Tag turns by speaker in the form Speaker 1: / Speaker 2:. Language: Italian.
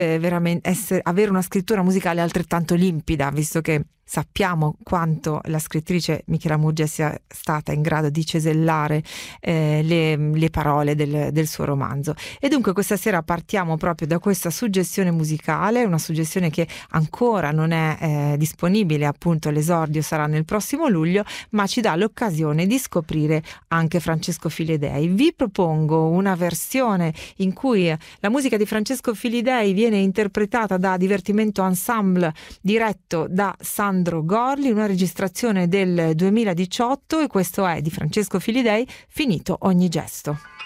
Speaker 1: veramente avere una scrittura musicale altrettanto limpida, visto che sappiamo quanto la scrittrice Michela Murgia sia stata in grado di cesellare le parole del suo romanzo. E dunque questa sera partiamo proprio da questa suggestione musicale, una suggestione che ancora non è disponibile, appunto l'esordio sarà nel prossimo luglio, ma ci dà l'occasione di scoprire anche Francesco Filidei. Vi propongo una versione in cui la musica di Francesco Filidei viene interpretata da Divertimento Ensemble diretto da Sandro Gorli, una registrazione del 2018, e questo è di Francesco Filidei, Finito ogni gesto.